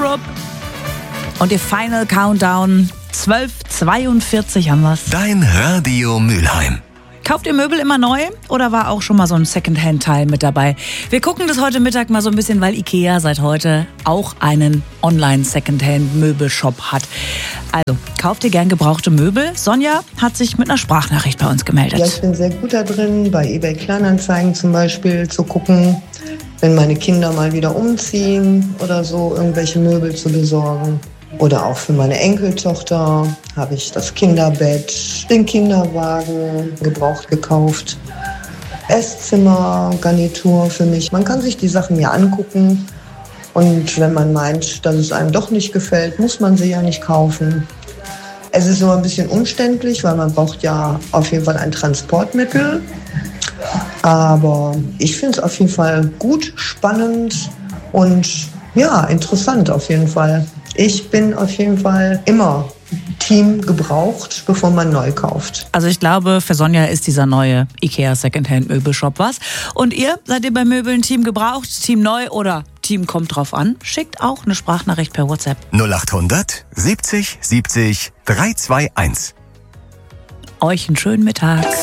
Group und ihr Final Countdown. 12:42 haben wir's. Dein Radio Mülheim. Kauft ihr Möbel immer neu oder war auch schon mal so ein Secondhand-Teil mit dabei? Wir gucken das heute Mittag mal so ein bisschen, weil IKEA seit heute auch einen Online-Secondhand-Möbelshop hat. Also, kauft ihr gern gebrauchte Möbel? Sonja hat sich mit einer Sprachnachricht bei uns gemeldet. Ja, ich bin sehr gut da drin, bei eBay Kleinanzeigen zum Beispiel zu gucken, wenn meine Kinder mal wieder umziehen oder so, irgendwelche Möbel zu besorgen. Oder auch für meine Enkeltochter habe ich das Kinderbett, den Kinderwagen gebraucht gekauft. Esszimmer, Garnitur für mich. Man kann sich die Sachen ja angucken. Und wenn man meint, dass es einem doch nicht gefällt, muss man sie ja nicht kaufen. Es ist nur ein bisschen umständlich, weil man braucht ja auf jeden Fall ein Transportmittel. Aber ich finde es auf jeden Fall gut, spannend und ja, interessant auf jeden Fall. Ich bin auf jeden Fall immer Team gebraucht, bevor man neu kauft. Also ich glaube, für Sonja ist dieser neue IKEA Secondhand-Möbelshop was. Und ihr, seid ihr bei Möbeln Team gebraucht, Team neu oder Team kommt drauf an? Schickt auch eine Sprachnachricht per WhatsApp. 0800 70 70 321. Euch einen schönen Mittag.